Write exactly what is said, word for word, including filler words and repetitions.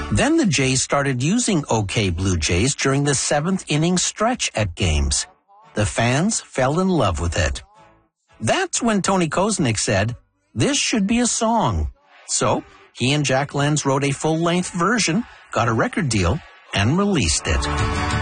Then the Jays started using OK Blue Jays during the seventh inning stretch at games. The fans fell in love with it. That's when Tony Koznick said, "This should be a song." So he and Jack Lenz wrote a full-length version, got a record deal, and released it.